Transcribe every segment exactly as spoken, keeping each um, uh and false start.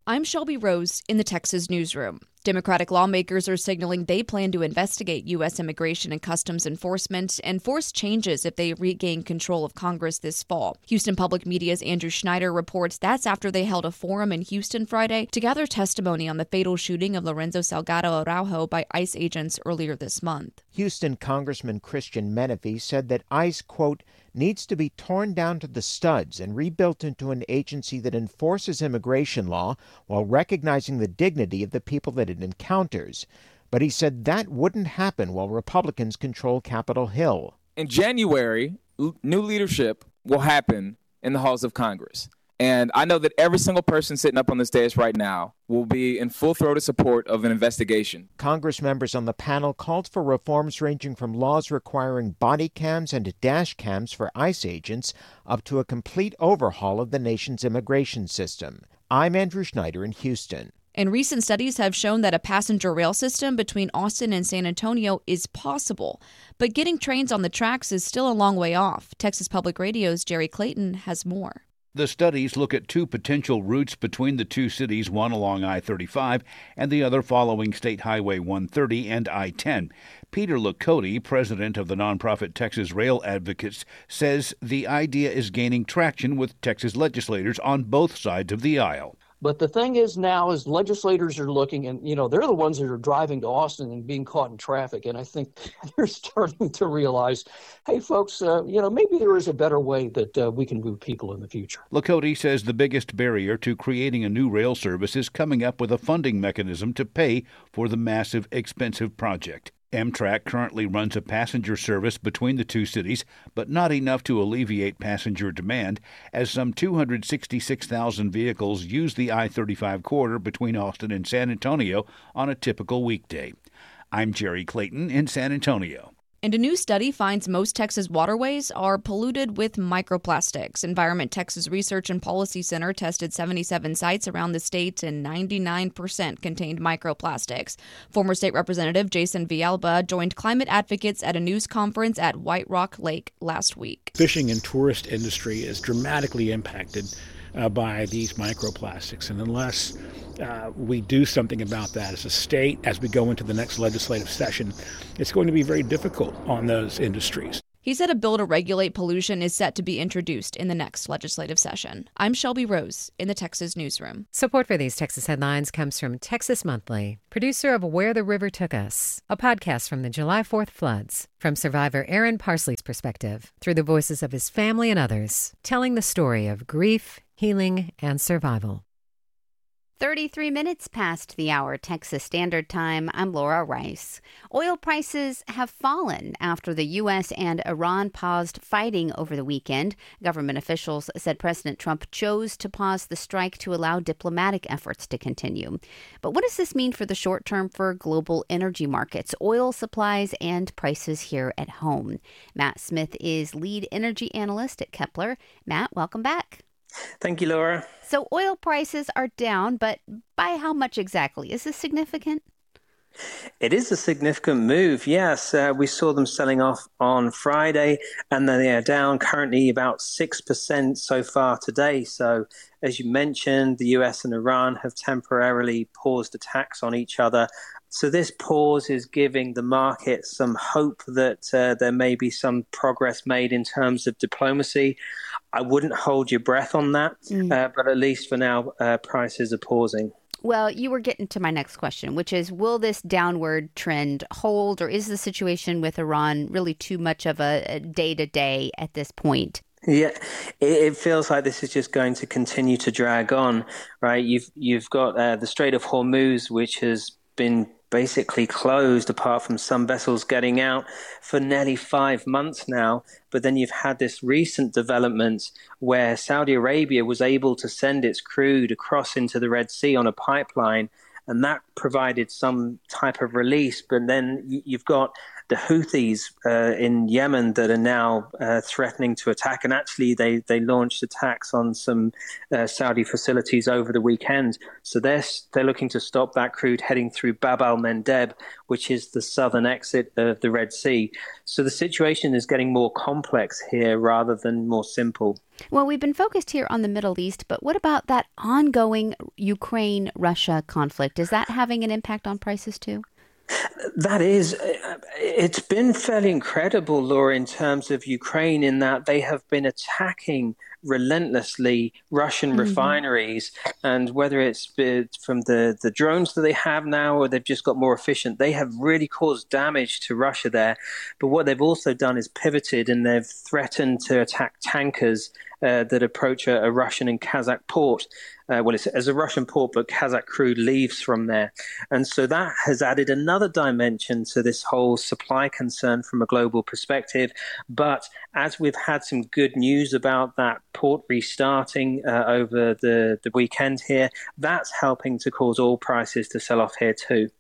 I'm Shelby Rose in the Texas newsroom. Democratic lawmakers are signaling they plan to investigate U S Immigration and Customs Enforcement and force changes if they regain control of Congress this fall. Houston Public Media's Andrew Schneider reports that's after they held a forum in Houston Friday to gather testimony on the fatal shooting of Lorenzo Salgado Araujo by ICE agents earlier this month. Houston Congressman Christian Menefee said that ICE, quote, needs to be torn down to the studs and rebuilt into an agency that enforces immigration law while recognizing the dignity of the people that it encounters. But he said that wouldn't happen while Republicans control Capitol Hill. In January, new leadership will happen in the halls of Congress. And I know that every single person sitting up on this dais right now will be in full-throated support of an investigation. Congress members on the panel called for reforms ranging from laws requiring body cams and dash cams for ICE agents up to a complete overhaul of the nation's immigration system. I'm Andrew Schneider in Houston. And recent studies have shown that a passenger rail system between Austin and San Antonio is possible. But getting trains on the tracks is still a long way off. Texas Public Radio's Jerry Clayton has more. The studies look at two potential routes between the two cities, one along I thirty-five and the other following State Highway one thirty and I ten. Peter Lakoti, president of the nonprofit Texas Rail Advocates, says the idea is gaining traction with Texas legislators on both sides of the aisle. But the thing is now is legislators are looking, and, you know, they're the ones that are driving to Austin and being caught in traffic. And I think they're starting to realize, hey, folks, uh, you know, maybe there is a better way that uh, we can move people in the future. Lakoti says the biggest barrier to creating a new rail service is coming up with a funding mechanism to pay for the massive, expensive project. Amtrak currently runs a passenger service between the two cities, but not enough to alleviate passenger demand, as some two hundred sixty-six thousand vehicles use the I thirty-five corridor between Austin and San Antonio on a typical weekday. I'm Jerry Clayton in San Antonio. And a new study finds most Texas waterways are polluted with microplastics. Environment Texas Research and Policy Center tested seventy-seven sites around the state, and ninety-nine percent contained microplastics. Former state representative Jason Villalba joined climate advocates at a news conference at White Rock Lake last week. Fishing and tourist industry is dramatically impacted uh, by these microplastics, and unless Uh, we do something about that as a state, as we go into the next legislative session, it's going to be very difficult on those industries. He said a bill to regulate pollution is set to be introduced in the next legislative session. I'm Shelby Rose in the Texas newsroom. Support for these Texas headlines comes from Texas Monthly, producer of Where the River Took Us, a podcast from the July fourth floods, from survivor Aaron Parsley's perspective, through the voices of his family and others, telling the story of grief, healing, and survival. thirty-three minutes past the hour Texas Standard Time. I'm Laura Rice. Oil prices have fallen after the U S and Iran paused fighting over the weekend. Government officials said President Trump chose to pause the strike to allow diplomatic efforts to continue. But what does this mean for the short term for global energy markets, oil supplies, and prices here at home? Matt Smith is lead energy analyst at Kepler. Matt, welcome back. Thank you, Laura. So oil prices are down, but by how much exactly? Is this significant? It is a significant move, yes. Uh, we saw them selling off on Friday, and then they are down currently about six percent so far today. So, as you mentioned, the U S and Iran have temporarily paused attacks on each other. So this pause is giving the market some hope that uh, there may be some progress made in terms of diplomacy. I wouldn't hold your breath on that, mm. uh, but at least for now, uh, prices are pausing. Well, you were getting to my next question, which is, will this downward trend hold, or is the situation with Iran really too much of a day-to-day at this point? Yeah, it feels like this is just going to continue to drag on, right? You've you've got uh, the Strait of Hormuz, which has been basically closed apart from some vessels getting out for nearly five months now. But then you've had this recent development where Saudi Arabia was able to send its crude across into the Red Sea on a pipeline, and that provided some type of release. But then you've got the Houthis uh, in Yemen that are now uh, threatening to attack. And actually, they, they launched attacks on some uh, Saudi facilities over the weekend. So they're, they're looking to stop that crude heading through Bab al-Mandeb, which is the southern exit of the Red Sea. So the situation is getting more complex here rather than more simple. Well, we've been focused here on the Middle East, but what about that ongoing Ukraine-Russia conflict? Is that having an impact on prices too? That is, it's been fairly incredible, Laura, in terms of Ukraine, in that they have been attacking relentlessly Russian mm-hmm. refineries, and whether it's from the, the drones that they have now or they've just got more efficient, they have really caused damage to Russia there. But what they've also done is pivoted, and they've threatened to attack tankers uh, that approach a, a Russian and Kazakh port. Uh, well, it's as a Russian port, but Kazakh crude leaves from there. And so that has added another dimension to this whole supply concern from a global perspective. But as we've had some good news about that port restarting uh, over the, the weekend here, that's helping to cause oil prices to sell off here too.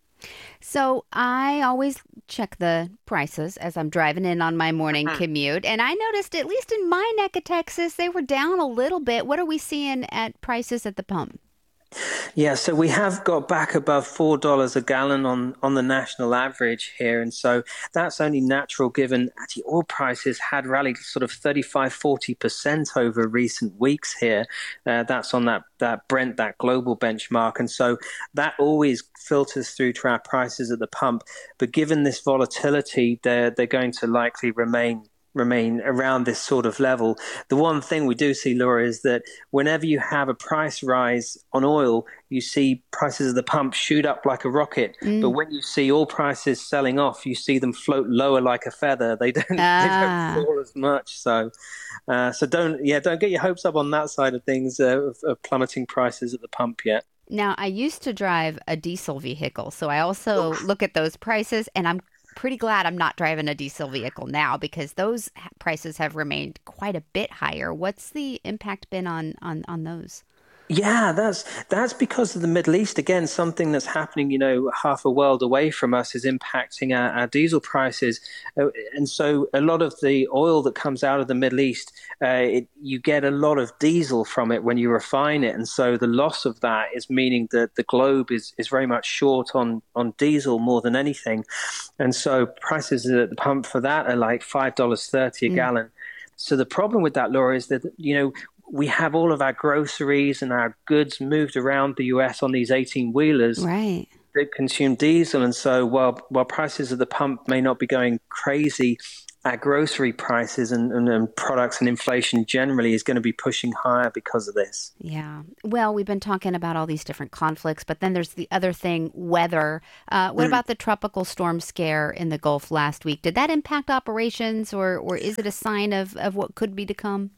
So I always check the prices as I'm driving in on my morning commute, and I noticed, at least in my neck of Texas, they were down a little bit. What are we seeing at prices at the pump? Yeah, so we have got back above four dollars a gallon on, on the national average here. And so that's only natural, given actually oil prices had rallied sort of thirty-five, forty percent over recent weeks here. Uh, that's on that, that Brent, that global benchmark. And so that always filters through to our prices at the pump. But given this volatility, they're, they're going to likely remain remain around this sort of level. The one thing we do see, Laura, is that whenever you have a price rise on oil, you see prices at the pump shoot up like a rocket. Mm. But when you see oil prices selling off, you see them float lower like a feather. They don't, ah. they don't fall as much. So, uh, so don't, yeah, don't get your hopes up on that side of things uh, of, of plummeting prices at the pump yet. Now, I used to drive a diesel vehicle, so I also Oof. look at those prices, and I'm pretty glad I'm not driving a diesel vehicle now, because those prices have remained quite a bit higher. What's the impact been on, on, on those? Yeah, that's that's because of the Middle East. Again, something that's happening, you know, half a world away from us is impacting our, our diesel prices. Uh, and so a lot of the oil that comes out of the Middle East, uh, it, you get a lot of diesel from it when you refine it. And so the loss of that is meaning that the globe is, is very much short on, on diesel more than anything. And so prices at the pump for that are like five dollars thirty a mm. gallon. So the problem with that, Laura, is that, you know, we have all of our groceries and our goods moved around the U S on these eighteen-wheelers right. that consume diesel. And so while while prices at the pump may not be going crazy, our grocery prices and, and, and products and inflation generally is going to be pushing higher because of this. Yeah. Well, we've been talking about all these different conflicts, but then there's the other thing, weather. Uh, what mm. about the tropical storm scare in the Gulf last week? Did that impact operations, or, or is it a sign of, of what could be to come?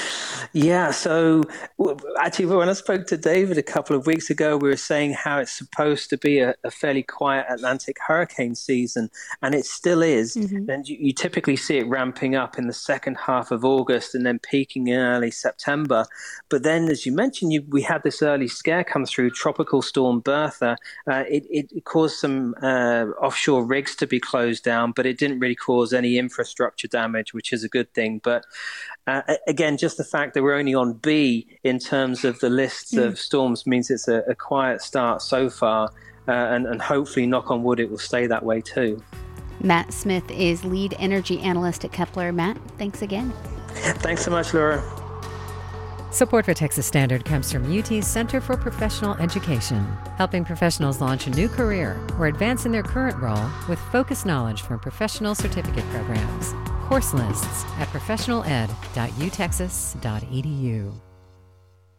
Yeah, so actually when I spoke to David a couple of weeks ago, we were saying how it's supposed to be a, a fairly quiet Atlantic hurricane season, and it still is. Mm-hmm. And you, you typically see it ramping up in the second half of August and then peaking in early September. But then, as you mentioned, you, we had this early scare come through, Tropical Storm Bertha. Uh, it, it caused some uh, offshore rigs to be closed down, but it didn't really cause any infrastructure damage, which is a good thing. But uh, again, just the fact that we're only on B in terms of the lists mm. of storms means it's a, a quiet start so far, uh, and, and hopefully, knock on wood, it will stay that way too. Matt Smith is lead energy analyst at Kepler. Matt, thanks again. Thanks so much, Laura. Support for Texas Standard comes from U T's Center for Professional Education, helping professionals launch a new career or advance in their current role with focused knowledge from professional certificate programs. Course lists at professional ed dot u texas dot e d u.